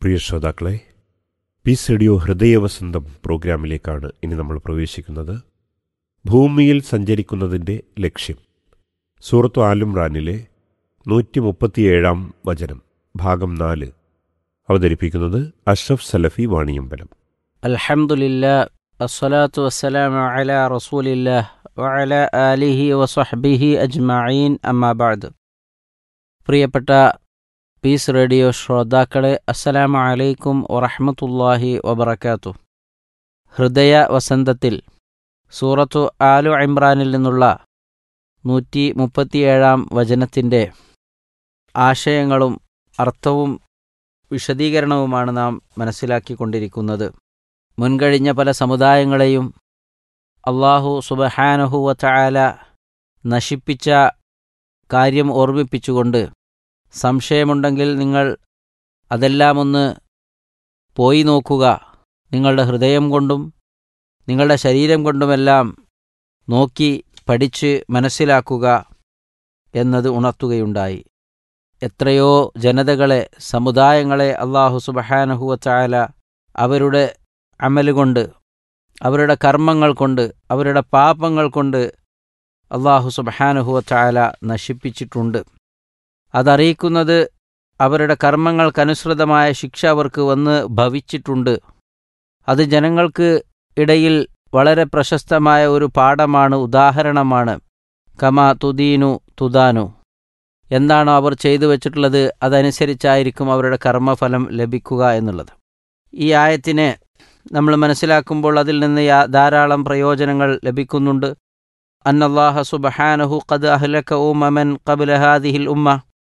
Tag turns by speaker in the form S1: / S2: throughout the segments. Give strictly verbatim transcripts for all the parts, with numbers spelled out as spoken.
S1: പ്രിയ ശ്രോതാക്കളെ, piece radio ഹൃദയവസന്തം പ്രോഗ്രാമിലേക്കാണ് ഇനി നമ്മൾ പ്രവേശിക്കുന്നത്. ഭൂമിയിൽ സഞ്ചരിക്കുന്നതിൻ്റെ ലക്ഷ്യം. സൂറത്തു ആലുംറാനിലെ നൂറ്റി മുപ്പത്തിയേഴാം വചനം, ഭാഗം നാല്. അവതരിപ്പിക്കുന്നത് അഷ്റഫ് സലഫി വാണിയമ്പലം.
S2: അൽഹംദുലില്ലാഹ് അസ്സലാത്തു വസ്സലാമു അലാ റസൂലില്ലാഹ് വഅലാ ആലിഹി വസഹ്ബിഹി അജ്മഈൻ, അമ്മാ ബഅദ്. പ്രിയപ്പെട്ട പീസ് റേഡിയോ ശ്രോതാക്കളെ, അസ്സലാമു അലൈക്കും വറഹ്മത്തുള്ളാഹി വബറകാതുഹു. ഹൃദയ വസന്തത്തിൽ സൂറത്തു ആലു ഇമ്രാനിൽ നിന്നുള്ള നൂറ്റി മുപ്പത്തിയേഴാം വചനത്തിൻ്റെ ആശയങ്ങളും അർത്ഥവും വിശദീകരണവുമാണ് നാം മനസ്സിലാക്കിക്കൊണ്ടിരിക്കുന്നത്. മുൻകഴിഞ്ഞ പല സമുദായങ്ങളെയും അല്ലാഹു സുബ്ഹാനഹു വ തആല നശിപ്പിച്ച കാര്യം ഓർമ്മിപ്പിച്ചുകൊണ്ട്, സംശയമുണ്ടെങ്കിൽ നിങ്ങൾ അതെല്ലാം ഒന്ന് പോയി നോക്കുക, നിങ്ങളുടെ ഹൃദയം കൊണ്ടും നിങ്ങളുടെ ശരീരം കൊണ്ടുമെല്ലാം നോക്കി പഠിച്ച് മനസ്സിലാക്കുക എന്നത് ഉണർത്തുകയുണ്ടായി. എത്രയോ ജനതകളെ, സമുദായങ്ങളെ അല്ലാഹു സുബ്ഹാനഹു വ തആല അവരുടെ അമലുകൊണ്ട്, അവരുടെ കർമ്മങ്ങൾ കൊണ്ട്, അവരുടെ പാപങ്ങൾ കൊണ്ട് അല്ലാഹു സുബ്ഹാനഹു വ തആല നശിപ്പിച്ചിട്ടുണ്ട്. അതറിയിക്കുന്നത് അവരുടെ കർമ്മങ്ങൾക്കനുസൃതമായ ശിക്ഷ അവർക്ക് വന്ന് ഭവിച്ചിട്ടുണ്ട്. അത് ജനങ്ങൾക്ക് ഇടയിൽ വളരെ പ്രശസ്തമായ ഒരു പാഠമാണ്, ഉദാഹരണമാണ്. കമാ തുദീനു തുദാനു. എന്താണോ അവർ ചെയ്തു വച്ചിട്ടുള്ളത് അതനുസരിച്ചായിരിക്കും അവരുടെ കർമ്മഫലം ലഭിക്കുക എന്നുള്ളത്. ഈ ആയത്തിനെ നമ്മൾ മനസ്സിലാക്കുമ്പോൾ അതിൽ നിന്ന് ധാരാളം പ്രയോജനങ്ങൾ ലഭിക്കുന്നുണ്ട്. അന്നല്ലാഹ സുബ്ഹാനഹു ഖദ് അഹ്ലക ഉമ്മമൻ ഖബ്ല ഹാദിഹിൽ ഉമ്മ.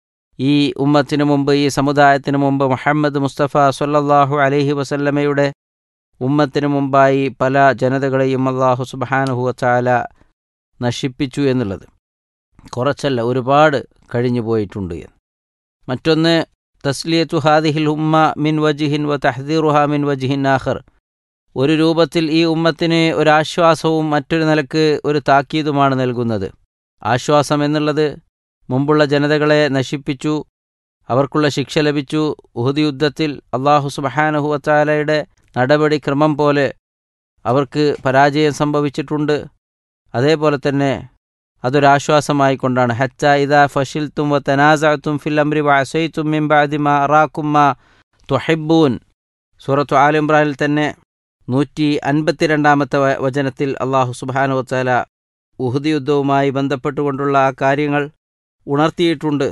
S2: ഈ ഉമ്മത്തിനു മുമ്പ്, ഈ സമുദായത്തിനു മുമ്പ്, മുഹമ്മദ് മുസ്തഫ സ്വല്ലല്ലാഹു അലൈഹി വസല്ലമയുടെ ഉമ്മത്തിനു മുമ്പായി പല ജനതകളെയും അല്ലാഹു സുബ്ഹാനഹു വ തആല നശിപ്പിച്ചു എന്നുള്ളത് കുറച്ചല്ല, ഒരുപാട് കഴിഞ്ഞു പോയിട്ടുണ്ട്. മറ്റൊന്ന്, തസ്ലിയത്തു ഹാദിഹിൽ ഉമ്മ മിൻ വജ്ഹിൻ വ തഹ്ദീറുഹാ മിൻ വജ്ഹിൻ ആഖർ. ഒരു രൂപത്തിൽ ഈ ഉമ്മത്തിന് ഒരാശ്വാസവും മറ്റൊരു നിലക്ക് ഒരു താക്കീതുമാണ് നൽകുന്നത്. ആശ്വാസം എന്നുള്ളത്, മുമ്പുള്ള ജനതകളെ നശിപ്പിച്ചു, അവർക്കുള്ള ശിക്ഷ ലഭിച്ചു. ഉഹദ് യുദ്ധത്തിൽ അല്ലാഹു സുബ്ഹാനഹു വ തആലയുടെ നടപടിക്രമം പോലെ അവർക്ക് പരാജയം സംഭവിച്ചിട്ടുണ്ട്. അതേപോലെ തന്നെ അതൊരാശ്വാസമായിക്കൊണ്ടാണ്. ഹത്താ ഇദാ ഫശിൽതും വ തനാസഅതും ഫിൽ അംരി വഅസൈതും മിൻ ബഅദി മാ അറാകും മാ തുഹിബ്ബൂൻ. സൂറത്തു ആൽ ഇംറാനിൽ തന്നെ നൂറ്റി അൻപത്തിരണ്ടാമത്തെ വചനത്തിൽ അല്ലാഹു സുബ്ഹാനഹു വ തആല ഉഹദ് യുദ്ധവുമായി ബന്ധപ്പെട്ടുകൊണ്ടുള്ള ആ കാര്യങ്ങൾ ഉണർത്തിയിട്ടുണ്ട്.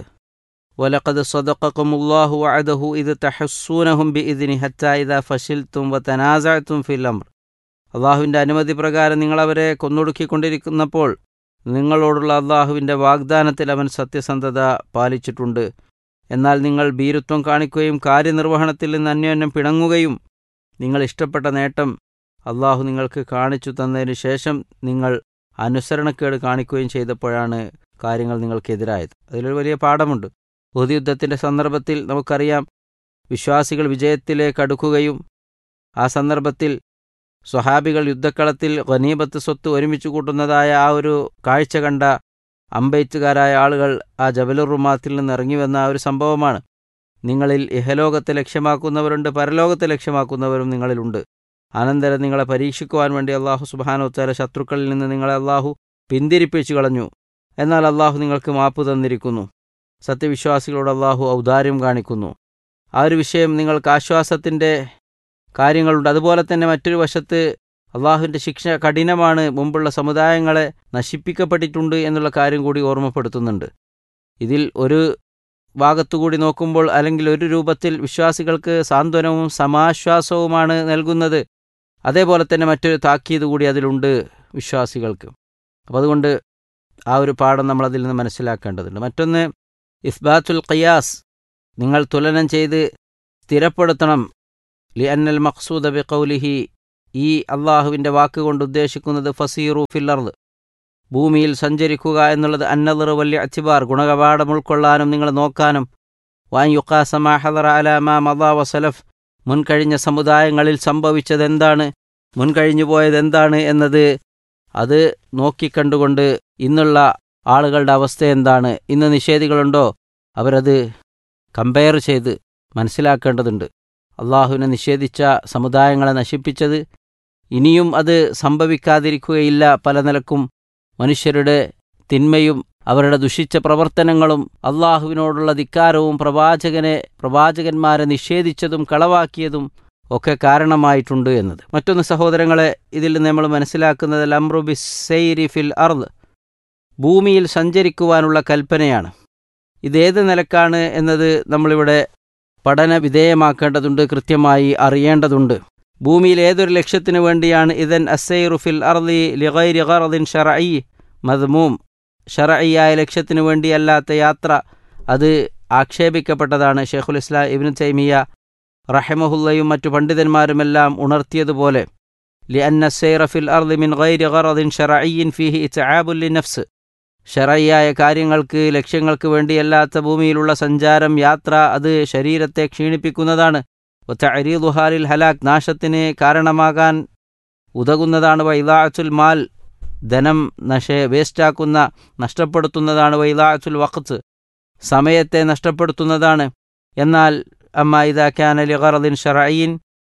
S2: വലഖദ് സദഖകുമുല്ലാഹു വഅദഹു ഇദ് തഹസ്സൂനഹും ബിഇദ്നി ഹത്താ ഇദാ ഫശിൽതും വ തനാസഅതും ഫിൽ അംർ. അല്ലാഹുവിൻ്റെ അനുമതി പ്രകാരം നിങ്ങളവരെ കൊന്നൊടുക്കിക്കൊണ്ടിരിക്കുന്നപ്പോൾ നിങ്ങളോടുള്ള അല്ലാഹുവിൻ്റെ വാഗ്ദാനത്തിൽ അവൻ സത്യസന്ധത പാലിച്ചിട്ടുണ്ട്. എന്നാൽ നിങ്ങൾ ഭീരുത്വം കാണിക്കുകയും കാര്യനിർവഹണത്തിൽ നിന്ന് അന്യോന്യം പിണങ്ങുകയും നിങ്ങൾ ഇഷ്ടപ്പെട്ട നേട്ടം അല്ലാഹു നിങ്ങൾക്ക് കാണിച്ചു തന്നതിന് ശേഷം നിങ്ങൾ അനുസരണക്കേട് കാണിക്കുകയും ചെയ്തപ്പോഴാണ് കാര്യങ്ങൾ നിങ്ങൾക്കെതിരായത്. അതിലൊരു വലിയ പാഠമുണ്ട്. ഉഹദ് യുദ്ധത്തിൻ്റെ സന്ദർഭത്തിൽ നമുക്കറിയാം, വിശ്വാസികൾ വിജയത്തിലേക്ക് അടുക്കുകയും ആ സന്ദർഭത്തിൽ സ്വഹാബികൾ യുദ്ധക്കളത്തിൽ ഗനീമത്ത് സ്വത്ത് ഒരുമിച്ച് കൂട്ടുന്നതായ ആ ഒരു കാഴ്ച കണ്ട അമ്പെയ്ത്തുകാരായ ആളുകൾ ആ ജബലുർ റുമാത്തിൽ നിന്ന് ഇറങ്ങി വന്ന ആ ഒരു സംഭവമാണ്. നിങ്ങളിൽ ഇഹലോകത്തെ ലക്ഷ്യമാക്കുന്നവരുണ്ട്, പരലോകത്തെ ലക്ഷ്യമാക്കുന്നവരും നിങ്ങളിലുണ്ട്. അനന്തരം നിങ്ങളെ പരീക്ഷിക്കുവാൻ വേണ്ടി അല്ലാഹു സുബ്ഹാനഹു വ തആല ശത്രുക്കളിൽ നിന്ന് നിങ്ങളെ അല്ലാഹു പിന്തിരിപ്പിച്ചു കളഞ്ഞു. എന്നാൽ അല്ലാഹു നിങ്ങൾക്ക് മാപ്പ് തന്നിരിക്കുന്നു. സത്യവിശ്വാസികളോട് അല്ലാഹു ഔദാര്യം കാണിക്കുന്നു. ആ ഒരു വിഷയം നിങ്ങൾക്ക് ആശ്വാസത്തിൻ്റെ കാര്യങ്ങളുണ്ട്. അതുപോലെ തന്നെ മറ്റൊരു വശത്ത് അള്ളാഹുവിൻ്റെ ശിക്ഷ കഠിനമാണ്, മുമ്പുള്ള സമുദായങ്ങളെ നശിപ്പിക്കപ്പെട്ടിട്ടുണ്ട് എന്നുള്ള കാര്യം കൂടി ഓർമ്മപ്പെടുത്തുന്നുണ്ട്. ഇതിൽ ഒരു ഭാഗത്തുകൂടി നോക്കുമ്പോൾ, അല്ലെങ്കിൽ ഒരു രൂപത്തിൽ വിശ്വാസികൾക്ക് സാന്ത്വനവും സമാശ്വാസവുമാണ് നൽകുന്നത്. അതേപോലെ തന്നെ മറ്റൊരു താക്കീത് കൂടി അതിലുണ്ട് വിശ്വാസികൾക്ക്. അപ്പോൾ അതുകൊണ്ട് ആ ഒരു പാഠം നമ്മൾ അതിൽ നിന്ന് മനസ്സിലാക്കേണ്ടതുണ്ട്. മറ്റൊന്ന്, ഇസ്ബാത്തുൽ ഖിയാസ്. നിങ്ങൾ തുലനം ചെയ്ത് സ്ഥിരപ്പെടുത്തണം. ലിഅന്നൽ മഖ്സൂദ ബിഖൗലിഹി. ഈ അള്ളാഹുവിൻ്റെ വാക്കുകൊണ്ട് ഉദ്ദേശിക്കുന്നത് ഫസീറു ഫിൽ അർദ്, ഭൂമിയിൽ സഞ്ചരിക്കുക എന്നുള്ളത്. അന്നദർ വൽ ഇഅ്തിബാർ, ഗുണകപാഠം ഉൾക്കൊള്ളാനും നിങ്ങൾ നോക്കാനും. വഅൻ യുഖാസ മാ ഹദറ അലാ മാ മദാ വസലഫ്, മുൻകഴിഞ്ഞ സമുദായങ്ങളിൽ സംഭവിച്ചതെന്താണ്, മുൻകഴിഞ്ഞു പോയതെന്താണ് എന്നത് അത് നോക്കിക്കണ്ടുകൊണ്ട് ഇന്നുള്ള ആളുകളുടെ അവസ്ഥ എന്താണ്, ഇന്ന് നിഷേധികളുണ്ടോ, അവരത് കമ്പയർ ചെയ്ത് മനസ്സിലാക്കേണ്ടതുണ്ട്. അള്ളാഹുവിനെ നിഷേധിച്ച സമുദായങ്ങളെ നശിപ്പിച്ചത്. ഇനിയും അത് സംഭവിക്കാതിരിക്കുകയില്ല. പല നിലക്കും മനുഷ്യരുടെ തിന്മയും അവരുടെ ദുഷിച്ച പ്രവർത്തനങ്ങളും അള്ളാഹുവിനോടുള്ള ധിക്കാരവും പ്രവാചകനെ പ്രവാചകന്മാരെ നിഷേധിച്ചതും കളവാക്കിയതും ഒക്കെ കാരണമായിട്ടുണ്ട് എന്നത്. മറ്റൊന്ന് സഹോദരങ്ങളെ, ഇതിൽ നിന്ന് നമ്മൾ മനസ്സിലാക്കുന്നത് അംറു ബിസ്സൈരി ഫിൽ അർദ്, ഭൂമിയിൽ സഞ്ചരിക്കുവാനുള്ള കൽപ്പനയാണ്. ഇതേത് നിലക്കാണ് എന്നത് നമ്മളിവിടെ പഠന വിധേയമാക്കേണ്ടതുണ്ട്, കൃത്യമായി അറിയേണ്ടതുണ്ട്. ഭൂമിയിൽ ഏതൊരു ലക്ഷ്യത്തിനു വേണ്ടിയാണ് ഇദൻ അസ്സൈറു ഫിൽ അർദി ലിഗൈരി ഗർദിൻ ശർഈ മദ്മൂം, ശർഈയായ ലക്ഷ്യത്തിനു വേണ്ടിയല്ലാത്ത യാത്ര അത് ആക്ഷേപിക്കപ്പെട്ടതാണ്. ഷെയ്ഖുൽ ഇസ്ലാം ഇബ്നു തൈമിയ റഹിമഹുല്ലയും മറ്റു പണ്ഡിതന്മാരുമെല്ലാം ഉണർത്തിയതുപോലെ ലിഅന്ന അസ്സൈറ ഫിൽ അർദി മിൻ ഗൈരി ഗർദിൻ ശർഈൻ ഫീഹി ഇത്ആബുൻ ലിനഫ്സ്, ശർഈയായ കാര്യങ്ങൾക്ക് ലക്ഷ്യങ്ങൾക്ക് വേണ്ടിയല്ലാത്ത ഭൂമിയിലുള്ള സഞ്ചാരം, യാത്ര അത് ശരീരത്തെ ക്ഷീണിപ്പിക്കുന്നതാണ്. വതഅരീദുഹാ ലിൽ ഹലാക്, നാശത്തിന് കാരണമാകാൻ ഉതകുന്നതാണ്. വഇദാഅത്തുൽ മാൽ, ധനം നശ വേസ്റ്റാക്കുന്ന നഷ്ടപ്പെടുത്തുന്നതാണ്. വഇദാഅത്തുൽ വഖ്ത്, സമയത്തെ നഷ്ടപ്പെടുത്തുന്നതാണ്. എന്നാൽ അമ്മാ ഇദാ കാന ലിഗർദിൻ ശർഈൻ,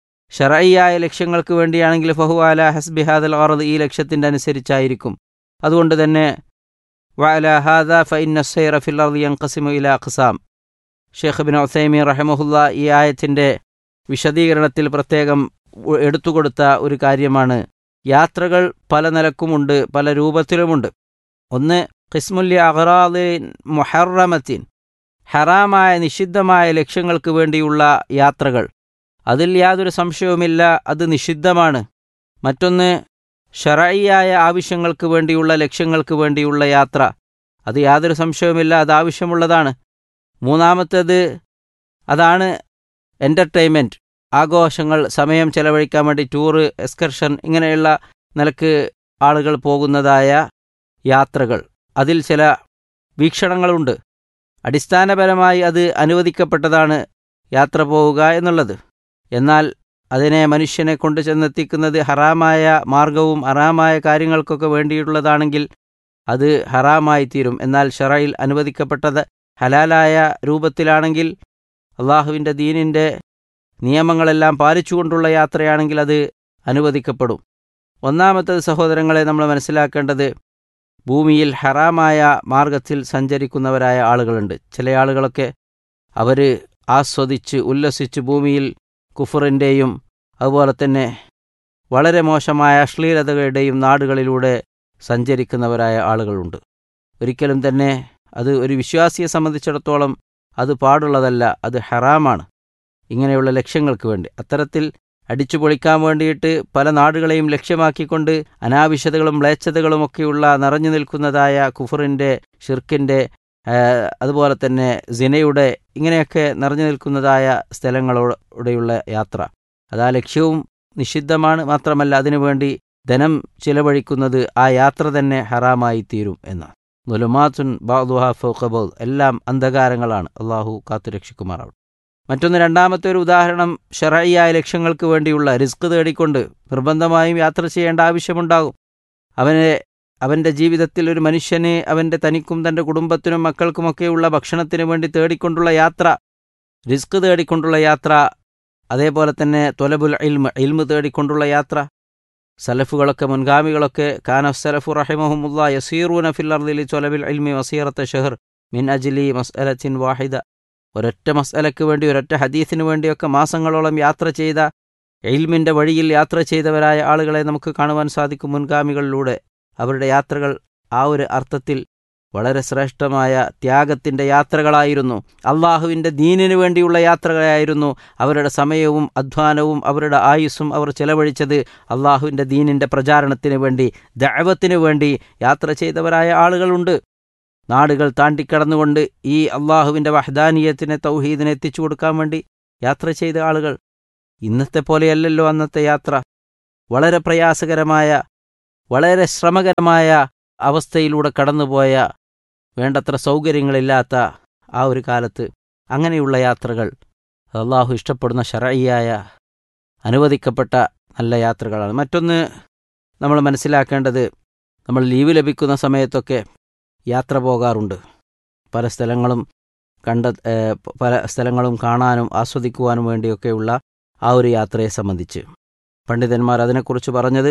S2: ശർഈയായ ലക്ഷ്യങ്ങൾക്ക് വേണ്ടിയാണെങ്കിൽ ഫഹുവ അലാ ഹസ്ബി ഹാദൽ ഗർദ്, ഈ ലക്ഷ്യത്തിൻ്റെ അനുസരിച്ചായിരിക്കും. അതുകൊണ്ട് തന്നെ വഅലാ ഹാദാ ഫഇന്ന അസ്സൈറ ഫിൽ അർദി യൻഖസിമു ഇലാ അഖ്സാം. ഷെയ്ഖ് ഇബ്നു ഉസൈമീൻ റഹിമഹുല്ലാ ഈ ആയത്തിൻ്റെ വിശദീകരണത്തിൽ പ്രത്യേകം എടുത്തുകൊടുത്ത ഒരു കാര്യമാണ്, യാത്രകൾ പല നിലക്കുമുണ്ട്, പല രൂപത്തിലുമുണ്ട്. ഒന്ന് ഖിസ്മുല്ലി അഗ്റാദിൻ മുഹറമത്തിൻ, ഹറാമായ നിഷിദ്ധമായ ലക്ഷ്യങ്ങൾക്ക് വേണ്ടിയുള്ള യാത്രകൾ, അതിൽ യാതൊരു സംശയവുമില്ല, അത് നിഷിദ്ധമാണ്. മറ്റൊന്ന് ശർഈയായ ആവശ്യങ്ങൾക്ക് വേണ്ടിയുള്ള ലക്ഷ്യങ്ങൾക്ക് വേണ്ടിയുള്ള യാത്ര, അത് യാതൊരു സംശയവുമില്ല, അത് ആവശ്യമുള്ളതാണ്. മൂന്നാമത്തേത് അതാണ് എൻ്റർടൈൻമെൻറ്റ്, ആഘോഷങ്ങൾ, സമയം ചെലവഴിക്കാൻ വേണ്ടി ടൂറ്, എക്സ്കർഷൻ, ഇങ്ങനെയുള്ള നിലക്ക് ആളുകൾ പോകുന്നതായ യാത്രകൾ, അതിൽ ചില വീക്ഷണങ്ങളുണ്ട്. അടിസ്ഥാനപരമായി അത് അനുവദിക്കപ്പെട്ടതാണ് യാത്ര പോവുക എന്നുള്ളത്. എന്നാൽ അതിനെ മനുഷ്യനെ കൊണ്ട് ചെന്നെത്തിക്കുന്നത് ഹറാമായ മാർഗവും ഹറാമായ കാര്യങ്ങൾക്കൊക്കെ വേണ്ടിയിട്ടുള്ളതാണെങ്കിൽ അത് ഹറാമായി തീരും. എന്നാൽ ശറയിൽ അനുവദിക്കപ്പെട്ടത് ഹലാലായ രൂപത്തിലാണെങ്കിൽ, അള്ളാഹുവിൻ്റെ ദീനിൻ്റെ നിയമങ്ങളെല്ലാം പാലിച്ചുകൊണ്ടുള്ള യാത്രയാണെങ്കിൽ അത് അനുവദിക്കപ്പെടും. ഒന്നാമത്തത് സഹോദരങ്ങളെ നമ്മൾ മനസ്സിലാക്കേണ്ടത്, ഭൂമിയിൽ ഹറാമായ മാർഗത്തിൽ സഞ്ചരിക്കുന്നവരായ ആളുകളുണ്ട്. ചില ആളുകളൊക്കെ അവർ ആസ്വദിച്ച് ഉല്ലസിച്ച് ഭൂമിയിൽ കുഫറിൻ്റെയും അതുപോലെ തന്നെ വളരെ മോശമായ അശ്ലീലതകളുടെയും നാടുകളിലൂടെ സഞ്ചരിക്കുന്നവരായ ആളുകളുണ്ട്. ഒരിക്കലും തന്നെ അത് ഒരു വിശ്വാസിയെ സംബന്ധിച്ചിടത്തോളം അത് പാടുള്ളതല്ല, അത് ഹറാമാണ്. ഇങ്ങനെയുള്ള ലക്ഷ്യങ്ങൾക്ക് വേണ്ടി അത്തരത്തിൽ അടിച്ചു പൊളിക്കാൻ വേണ്ടിയിട്ട് പല നാടുകളെയും ലക്ഷ്യമാക്കിക്കൊണ്ട് അനാവശ്യതകളും മ്ലേച്ഛതകളുമൊക്കെയുള്ള നിറഞ്ഞു നിൽക്കുന്നതായ കുഫറിൻ്റെ, ഷിർക്കിൻ്റെ, അതുപോലെ തന്നെ സിനയുടെ, ഇങ്ങനെയൊക്കെ നിറഞ്ഞു നിൽക്കുന്നതായ സ്ഥലങ്ങളോടെയുള്ള യാത്ര, അതാ ലക്ഷ്യവും നിഷിദ്ധമാണ്. മാത്രമല്ല അതിനുവേണ്ടി ധനം ചിലവഴിക്കുന്നത്, ആ യാത്ര തന്നെ ഹറാമായി തീരും എന്ന്. നുലുമാത്തുൻ ബഅ്ദുഹാ ഫൗഖ ബഅ്ദ്, എല്ലാം അന്ധകാരങ്ങളാണ്. അള്ളാഹു കാത്തുരക്ഷിക്കുമാറാവട്ടെ. മറ്റൊന്ന്, രണ്ടാമത്തെ ഒരു ഉദാഹരണം, ശർഈയായ ലക്ഷ്യങ്ങൾക്ക് വേണ്ടിയുള്ള റിസ്ക് തേടിക്കൊണ്ട് നിർബന്ധമായും യാത്ര ചെയ്യേണ്ട ആവശ്യമുണ്ടാകും. അവനെ അവൻ്റെ ജീവിതത്തിൽ ഒരു മനുഷ്യന് അവൻ്റെ തനിക്കും തൻ്റെ കുടുംബത്തിനും മക്കൾക്കുമൊക്കെയുള്ള ഭക്ഷണത്തിന് വേണ്ടി തേടിക്കൊണ്ടുള്ള യാത്ര, റിസ്ക് തേടിക്കൊണ്ടുള്ള യാത്ര, അതേപോലെ തന്നെ തൊലബുൽ ഇൽമ്, ഇൽമ് തേടിക്കൊണ്ടുള്ള യാത്ര. സലഫുകളൊക്കെ, മുൻഗാമികളൊക്കെ കാന സലഫു റഹിമഹുമുല്ലാ യസീറൂന ഫിൽ അർദി ലി തൊലബിൽ ഇൽമി വസീറത്ത ഷഹർ മിൻ അജ്ലി മസ്അലത്തിൻ വാഹിദ, ഒരൊറ്റ മസ്അലയ്ക്ക് വേണ്ടി, ഒരൊറ്റ ഹദീസിന് വേണ്ടിയൊക്കെ മാസങ്ങളോളം യാത്ര ചെയ്ത, ഇൽമിൻ്റെ വഴിയിൽ യാത്ര ചെയ്തവരായ ആളുകളെ നമുക്ക് കാണുവാൻ സാധിക്കും മുൻഗാമികളിലൂടെ. അവരുടെ യാത്രകൾ ആ ഒരു അർത്ഥത്തിൽ വളരെ ശ്രേഷ്ഠമായ ത്യാഗത്തിൻ്റെ യാത്രകളായിരുന്നു. അള്ളാഹുവിൻ്റെ ദീനിനു വേണ്ടിയുള്ള യാത്രകളായിരുന്നു. അവരുടെ സമയവും അധ്വാനവും അവരുടെ ആയുസ്സും അവർ ചെലവഴിച്ചത് അള്ളാഹുവിൻ്റെ ദീനിൻ്റെ പ്രചാരണത്തിന് വേണ്ടി, ദഅവത്തിന് വേണ്ടി യാത്ര ചെയ്തവരായ ആളുകളുണ്ട്. നാടുകൾ താണ്ടിക്കടന്നുകൊണ്ട് ഈ അള്ളാഹുവിൻ്റെ വഹ്ദാനിയത്തിനെ, തൗഹീദിനെ എത്തിച്ചു കൊടുക്കാൻ വേണ്ടി യാത്ര ചെയ്ത ആളുകൾ. ഇന്നത്തെ പോലെയല്ലല്ലോ അന്നത്തെ യാത്ര. വളരെ പ്രയാസകരമായ, വളരെ ശ്രമകരമായ അവസ്ഥയിലൂടെ കടന്നുപോയ, വേണ്ടത്ര സൗകര്യങ്ങളില്ലാത്ത ആ ഒരു കാലത്ത് അങ്ങനെയുള്ള യാത്രകൾ അള്ളാഹു ഇഷ്ടപ്പെടുന്ന ശർഈയായ അനുവദിക്കപ്പെട്ട നല്ല യാത്രകളാണ്. മറ്റൊന്ന് നമ്മൾ മനസ്സിലാക്കേണ്ടത്, നമ്മൾ ലീവ് ലഭിക്കുന്ന സമയത്തൊക്കെ യാത്ര പോകാറുണ്ട്. പല സ്ഥലങ്ങളും കണ്ട പല സ്ഥലങ്ങളും കാണാനും ആസ്വദിക്കുവാനും വേണ്ടിയൊക്കെയുള്ള ആ ഒരു യാത്രയെ സംബന്ധിച്ച് പണ്ഡിതന്മാർ അതിനെക്കുറിച്ച് പറഞ്ഞത്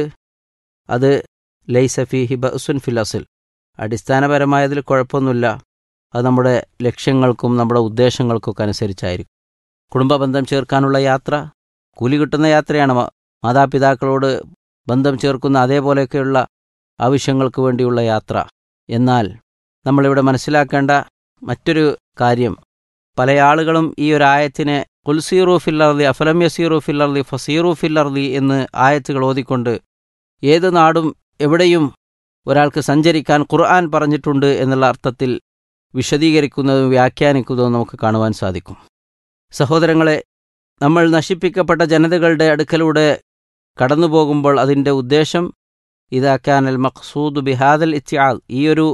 S2: അത് ലൈസ ഫീഹി ബഅസുൻ ഫിൽ അസ്ൽ, അടിസ്ഥാനപരമായതിൽ കുഴപ്പമൊന്നുമില്ല. അത് നമ്മുടെ ലക്ഷ്യങ്ങൾക്കും നമ്മുടെ ഉദ്ദേശങ്ങൾക്കൊക്കെ അനുസരിച്ചായിരിക്കും. കുടുംബബന്ധം ചേർക്കാനുള്ള യാത്ര കൂലി കിട്ടുന്ന യാത്രയാണ്. മാതാപിതാക്കളോട് ബന്ധം ചേർക്കുന്ന അതേപോലെയൊക്കെയുള്ള ആവശ്യങ്ങൾക്ക് വേണ്ടിയുള്ള യാത്ര. എന്നാൽ നമ്മളിവിടെ മനസ്സിലാക്കേണ്ട മറ്റൊരു കാര്യം, പല ആളുകളും ഈ ഒരു ആയത്തിനെ ഖുൽ സീറൂ ഫിൽ അർളി അഫലം യസീറൂ ഫിൽ അർളി ഫസീറൂ ഫിൽ അർളി എന്ന് ആയത്തുകൾ ഓതിക്കൊണ്ട് ഏത് നാടും എവിടെയും ഒരാൾക്ക് സഞ്ചരിക്കാൻ ഖുർആൻ പറഞ്ഞിട്ടുണ്ട് എന്നുള്ള അർത്ഥത്തിൽ വിശദീകരിക്കുന്നതും വ്യാഖ്യാനിക്കുന്നതും നമുക്ക് കാണുവാൻ സാധിക്കും. സഹോദരങ്ങളെ, നമ്മൾ നശിപ്പിക്കപ്പെട്ട ജനതകളുടെ അടുക്കലൂടെ കടന്നു പോകുമ്പോൾ അതിൻ്റെ ഉദ്ദേശം ഇദാ കാനൽ മഖ്സൂദു ബിഹാദൽ ഇത്തിആൽ, ഈ ഒരു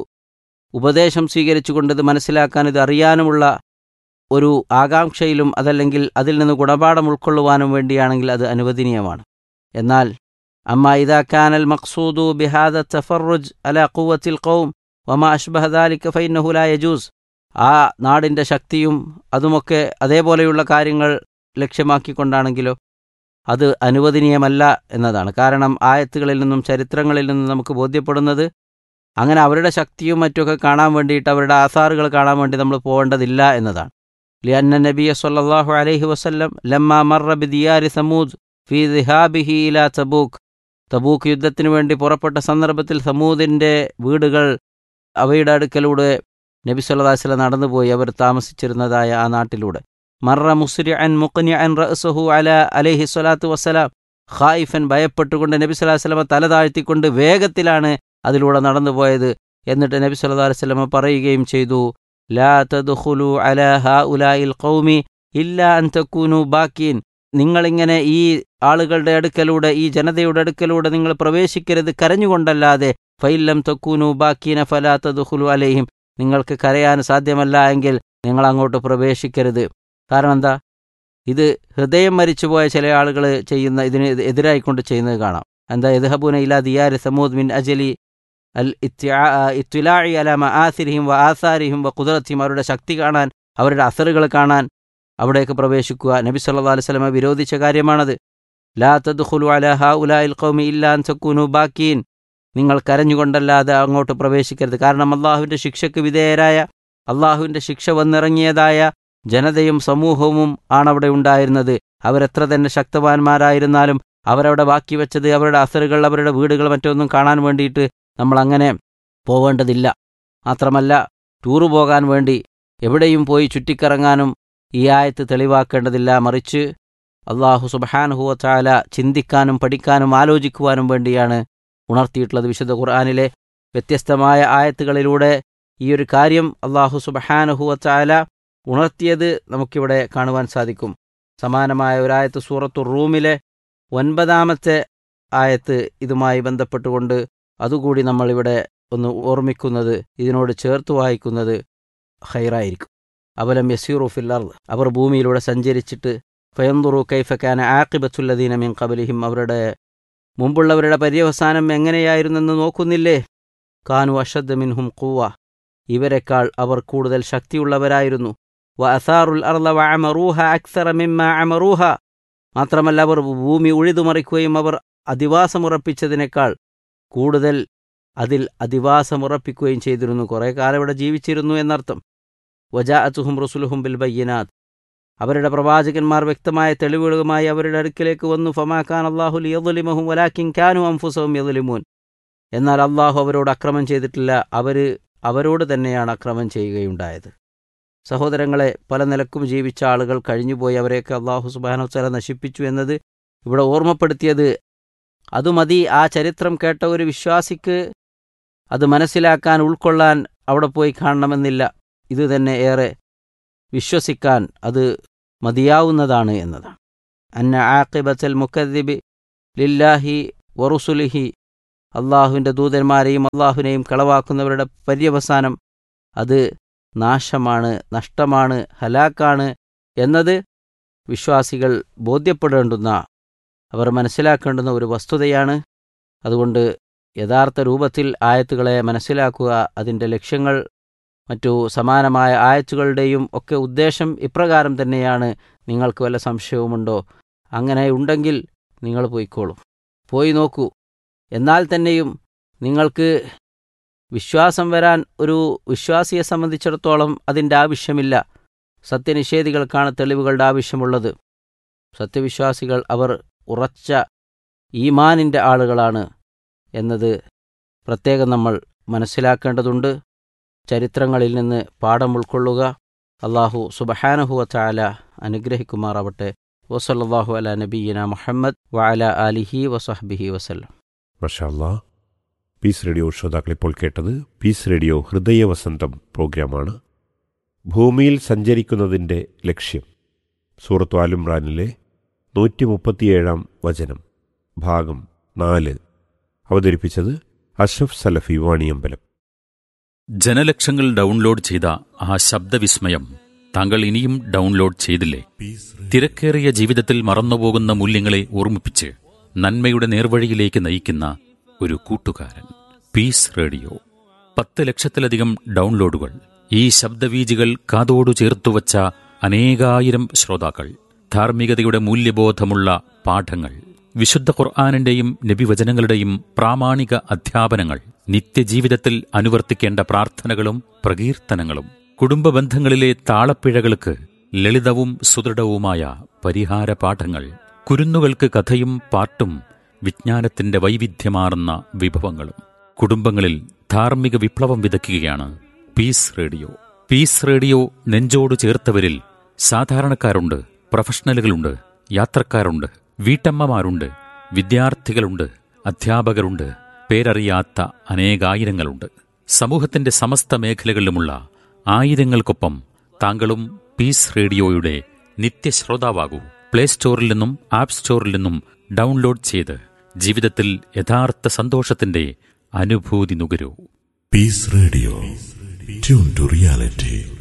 S2: ഉപദേശം സ്വീകരിച്ചുകൊണ്ട് ഇത് മനസ്സിലാക്കാൻ ഇത് അറിയാനുമുള്ള ഒരു ആകാംക്ഷയിലും അതല്ലെങ്കിൽ അതിൽ നിന്ന് ഗുണപാഠം ഉൾക്കൊള്ളുവാനും വേണ്ടിയാണെങ്കിൽ അത് അനുവദനീയമാണ്. എന്നാൽ അമ്മ ഇദാ കാനൽ മഖ്സൂദു ബിഹാദ തഫറുജ് അലാ ഖുവത്തിൽ ഖൗം വമാ അഷ്ബഹ ദാലിക ഫഇന്നഹു ലാ യജൂസ്, ആ നാടിൻ്റെ ശക്തിയും അതുമൊക്കെ അതേപോലെയുള്ള കാര്യങ്ങൾ ലക്ഷ്യമാക്കിക്കൊണ്ടാണെങ്കിലോ അത് അനുവദനീയമല്ല എന്നതാണ്. കാരണം ആയത്തുകളിൽ നിന്നും ചരിത്രങ്ങളിൽ നിന്നും നമുക്ക് ബോധ്യപ്പെടുന്നത് അങ്ങനെ അവരുടെ ശക്തിയും മറ്റുമൊക്കെ കാണാൻ വേണ്ടിയിട്ട് അവരുടെ ആസാറുകൾ കാണാൻ വേണ്ടി നമ്മൾ പോകേണ്ടതില്ല എന്നതാണ്. ലിഅന്ന നബിയ സ്വല്ലല്ലാഹു അലൈഹി വസല്ലം ലമ്മാ മർറ ബിദിയാരി സമൂദ് ഫീ ദിഹാബിഹി ഇലാ തബൂക്ക്, തബൂക്ക് യുദ്ധത്തിന് വേണ്ടി പുറപ്പെട്ട സന്ദർഭത്തിൽ സമൂദിൻ്റെ വീടുകൾ അവയുടെ അടുക്കലൂടെ നബി സല്ലല്ലാഹു അലൈഹി വസല്ലം നടന്നുപോയി, അവർ താമസിച്ചിരുന്നതായ ആ നാട്ടിലൂടെ. മർറ മുസ്രിഅൻ മുഖ്നിഅൻ റഅ്സഹു അലാ അലൈഹി സ്വലാത്തു വസ്സലാം, ഖായിഫൻ ഭയപ്പെട്ടുകൊണ്ട് നബി സല്ലല്ലാഹു അലൈഹി വസല്ലം തല താഴ്ത്തിക്കൊണ്ട് വേഗത്തിലാണ് അതിലൂടെ നടന്നുപോയത്. എന്നിട്ട് നബി സല്ലല്ലാഹു അലൈഹി വസല്ലം പറയുകയും ചെയ്തു, ലാ തദ്ഖുലു അലാ ഹൗലാഇൽ ഖൗമി ഇല്ലാ അൻ തകൂനു ബാക്കീൻ, നിങ്ങളിങ്ങനെ ഈ ആളുകളുടെ അടുക്കലൂടെ ഈ ജനതയുടെ അടുക്കലൂടെ നിങ്ങൾ പ്രവേശിക്കരുത് കരഞ്ഞുകൊണ്ടല്ലാതെ. ഫൈലം തകൂനു ബാക്കീന ഫലാ തദ്ഖുലു അലൈഹിം, നിങ്ങൾക്ക് കരയാൻ സാധ്യമല്ല എങ്കിൽ നിങ്ങൾ അങ്ങോട്ട് പ്രവേശിക്കരുത്. കാരണം എന്താ? ഇത് ഹൃദയം മരിച്ചുപോയ ചില ആളുകൾ ചെയ്യുന്ന ഇതിന് എതിരായിക്കൊണ്ട് ചെയ്യുന്നത് കാണാം. എന്താ? യദ്ഹബൂന ഇലാ ദിയാരി സമൂദ് മിൻ അജലി അൽ ഇത്തിലാഇ അലാ മആസിരിഹിം വ ആസാരിഹിം വ ഖുദ്റത്തിഹിം, അവരുടെ ശക്തി കാണാൻ, അവരുടെ അസറുകൾ കാണാൻ അവിടേക്ക് പ്രവേശിക്കുക. നബി സല്ലല്ലാഹു അലൈഹി വസല്ലം വിരോധിച്ച കാര്യമാണത്. ലാ തദ്ഖുലു അലാ ഹൗലാഇൽ ഖൗമി ഇല്ലാ അൻ തകൂനു ബാക്കീൻ, നിങ്ങൾ കരഞ്ഞുകൊണ്ടല്ലാതെ അങ്ങോട്ട് പ്രവേശിക്കരുത്. കാരണം അള്ളാഹുവിൻ്റെ ശിക്ഷയ്ക്ക് വിധേയരായ, അള്ളാഹുവിൻ്റെ ശിക്ഷ വന്നിറങ്ങിയതായ ജനതയും സമൂഹവും ആണവിടെ ഉണ്ടായിരുന്നത്. അവരെത്ര തന്നെ ശക്തവാന്മാരായിരുന്നാലും അവരവിടെ ബാക്കി വെച്ചത് അവരുടെ അസറുകൾ, അവരുടെ വീടുകൾ മറ്റൊന്നും കാണാൻ വേണ്ടിയിട്ട് നമ്മളങ്ങനെ പോവേണ്ടതില്ല. മാത്രമല്ല ടൂറ് പോകാൻ വേണ്ടി എവിടെയും പോയി ചുറ്റിക്കറങ്ങാനും ഈ ആയത്ത് തെളിവാക്കേണ്ടതില്ല. മറിച്ച് അള്ളാഹു സുബ്ഹാനഹു വ തആല ചിന്തിക്കാനും പഠിക്കാനും ആലോചിക്കുവാനും വേണ്ടിയാണ് ഉണർത്തിയിട്ടുള്ളത്. വിശുദ്ധ ഖുർആനിലെ വ്യത്യസ്തമായ ആയത്തുകളിലൂടെ ഈ ഒരു കാര്യം അള്ളാഹു സുബ്ഹാനഹു വ തആല ഉണർത്തിയത് നമുക്കിവിടെ കാണുവാൻ സാധിക്കും. സമാനമായ ഒരായത്ത് സൂറത്തു റൂമിലെ ഒൻപതാമത്തെ ആയത്ത് ഇതുമായി ബന്ധപ്പെട്ടുകൊണ്ട് അതുകൂടി നമ്മളിവിടെ ഒന്ന് ഓർമ്മിക്കുന്നത്, ഇതിനോട് ചേർത്ത് വായിക്കുന്നത് ഖൈറായിരിക്കും. അവലം യസീറു ഫിൽ അർദ്, അവർ ഭൂമിയിലൂടെ സഞ്ചരിച്ചിട്ട് ഫയൻദുറു കൈഫ കാന ആഖിബത്തുല്ലദീന മിൻ ഖബ്ലിഹിം, അവരുടെ മുമ്പുള്ളവരുടെ പര്യവസാനം എങ്ങനെയായിരുന്നെന്ന് നോക്കുന്നില്ലേ. കാനു അഷദ്ദ മിൻഹും ഖുവ്വ, ഇവരെക്കാൾ അവർ കൂടുതൽ ശക്തിയുള്ളവരായിരുന്നു. വ അസാറുൽ അർള വ അമറൂഹ അക്സറ മിമ്മ അമറൂഹ, മാത്രമല്ല അവർ ഭൂമി ഉഴുതുമറിക്കുകയും അവർ അധിവാസമുറപ്പിച്ചതിനേക്കാൾ കൂടുതൽ അതിൽ അധിവാസമുറപ്പിക്കുകയും ചെയ്തിരുന്നു. കുറേ കാലം ഇവിടെ ജീവിച്ചിരുന്നു എന്നർത്ഥം. വജാഅത്തുഹും റസുലുഹും ബിൽ ബയ്യിനാത്ത്, അവരുടെ പ്രവാചകന്മാർ വ്യക്തമായ തെളിവുകളുമായി അവരുടെ അടുക്കിലേക്ക് വന്നു. ഫമാ കാന അല്ലാഹു ലിയദ്ലിമഹും വലാകിൻ കാനു അൻഫുസഹും യദ്ലിമൂൻ, എന്നാൽ അള്ളാഹു അവരോട് അക്രമം ചെയ്തിട്ടില്ല, അവർ അവരോട് തന്നെയാണ് അക്രമം ചെയ്യുകയുണ്ടായത്. സഹോദരങ്ങളെ, പല നിലക്കും ജീവിച്ച ആളുകൾ കഴിഞ്ഞുപോയി, അവരെയൊക്കെ അള്ളാഹു സുബ്ഹാനഹു വ തആല നശിപ്പിച്ചു എന്നത് ഇവിടെ ഓർമ്മപ്പെടുത്തിയത്. അതുമതി ആ ചരിത്രം കേട്ട ഒരു വിശ്വാസിക്ക് അത് മനസ്സിലാക്കാൻ, ഉൾക്കൊള്ളാൻ അവിടെ പോയി കാണണമെന്നില്ല. ഇത് തന്നെ ഏറെ വിശ്വസിക്കാൻ അത് മതിയാവുന്നതാണ് എന്നതാണ്. അന്ന ആഖിബത്തൽ മുകദ്ദിബി ലില്ലാഹി വറുസുലിഹി, അള്ളാഹുവിൻ്റെ ദൂതന്മാരെയും അള്ളാഹുവിനെയും കളവാക്കുന്നവരുടെ പര്യവസാനം അത് നാശമാണ്, നഷ്ടമാണ്, ഹലാക്കാണ് എന്നത് വിശ്വാസികൾ ബോധ്യപ്പെടേണ്ടുന്ന, അവർ മനസ്സിലാക്കേണ്ടുന്ന ഒരു വസ്തുതയാണ്. അതുകൊണ്ട് യഥാർത്ഥ രൂപത്തിൽ ആയത്തുകളെ മനസ്സിലാക്കുക, അതിൻ്റെ ലക്ഷ്യങ്ങൾ മറ്റു സമാനമായ ആയത്തുകളുടെയും ഒക്കെ ഉദ്ദേശം ഇപ്രകാരം തന്നെയാണ്. നിങ്ങൾക്ക് വല്ല സംശയവുമുണ്ടോ? അങ്ങനെ ഉണ്ടെങ്കിൽ നിങ്ങൾ പോയിക്കോളൂ, പോയി നോക്കൂ. എന്നാൽ തന്നെയും നിങ്ങൾക്ക് വിശ്വാസം വരാൻ ഒരു വിശ്വാസിയെ സംബന്ധിച്ചിടത്തോളം അതിൻ്റെ ആവശ്യമില്ല. സത്യനിഷേധികൾക്കാണ് തെളിവുകളുടെ ആവശ്യമുള്ളത്. സത്യവിശ്വാസികൾ അവർ ഉറച്ച ഈമാനിൻ്റെ ആളുകളാണ് എന്നത് പ്രത്യേകം നമ്മൾ മനസ്സിലാക്കേണ്ടതുണ്ട്. ചരിത്രങ്ങളിൽ നിന്ന് പാഠം ഉൾക്കൊള്ളുക. അള്ളാഹു സുബ്ഹാനഹു വ തആല അനുഗ്രഹിക്കുമാറാവട്ടെ. വസല്ലല്ലാഹു അലാ നബിയ്യിനാ മുഹമ്മദ് വഅലാ ആലിഹി വസഹ്ബിഹി വസല്ലം.
S1: മാഷാ അല്ലാഹ്. പീസ് റേഡിയോ ശ്രോതാക്കൾ ഇപ്പോൾ കേട്ടത് പീസ് റേഡിയോ ഹൃദയവസന്തം പ്രോഗ്രാമാണ്. ഭൂമിയിൽ സഞ്ചരിക്കുന്നതിൻ്റെ ലക്ഷ്യം. സൂറത്ത് ആലുംറാനിലെ നൂറ്റി മുപ്പത്തിയേഴാം വചനം ഭാഗം നാല്. അവതരിപ്പിച്ചത് അഷ്റഫ് സലഫി വാണിയമ്പലം.
S3: ജനലക്ഷങ്ങൾ ഡൗൺലോഡ് ചെയ്ത ആ ശബ്ദവിസ്മയം താങ്കൾ ഇനിയും ഡൗൺലോഡ് ചെയ്തില്ലേ? തിരക്കേറിയ ജീവിതത്തിൽ മറന്നുപോകുന്ന മൂല്യങ്ങളെ ഓർമ്മിപ്പിച്ച് നന്മയുടെ നേർവഴിയിലേക്ക് നയിക്കുന്ന ഒരു കൂട്ടുകാരൻ. Piece radio. പത്ത് ലക്ഷത്തിലധികം ഡൗൺലോഡുകൾ. ഈ ശബ്ദവീജികൾ കാതോടു ചേർത്തുവച്ച അനേകായിരം ശ്രോതാക്കൾ. ധാർമ്മികതയുടെ മൂല്യബോധമുള്ള പാഠങ്ങൾ, വിശുദ്ധ ഖുർആനിന്റെയും നബിവചനങ്ങളുടെയും പ്രാമാണിക അധ്യാപനങ്ങൾ, നിത്യജീവിതത്തിൽ അനുവർത്തിക്കേണ്ട പ്രാർത്ഥനകളും പ്രകീർത്തനങ്ങളും, കുടുംബ ബന്ധങ്ങളിലെ താളപ്പിഴകൾക്ക് ലളിതവും സുദൃഢവുമായ പരിഹാര പാഠങ്ങൾ, കുരുന്നുകൾക്ക് കഥയും പാട്ടും വിജ്ഞാനത്തിന്റെ വൈവിധ്യമാർന്ന വിഭവങ്ങളും. കുടുംബങ്ങളിൽ ധാർമ്മിക വിപ്ലവം വിതയ്ക്കുകയാണ് പീസ് റേഡിയോ. പീസ് റേഡിയോ നെഞ്ചോട് ചേർത്തവരിൽ സാധാരണക്കാരുണ്ട്, പ്രൊഫഷണലുകളുണ്ട്, യാത്രക്കാരുണ്ട്, വീട്ടമ്മമാരുണ്ട്, വിദ്യാർത്ഥികളുണ്ട്, അധ്യാപകരുണ്ട്, പേരറിയാത്ത അനേകായിരങ്ങളുണ്ട്. സമൂഹത്തിന്റെ സമസ്ത മേഖലകളിലുമുള്ള ആയിരങ്ങൾക്കൊപ്പം താങ്കളും പീസ് റേഡിയോയുടെ നിത്യശ്രോതാവാകൂ. പ്ലേ സ്റ്റോറിൽ നിന്നും ആപ്പ് സ്റ്റോറിൽ നിന്നും ഡൗൺലോഡ് ചെയ്ത് ജീവിതത്തിൽ യഥാർത്ഥ സന്തോഷത്തിന്റെ അനുഭൂതി നുകരൂ.
S4: Piece radio, tune to reality.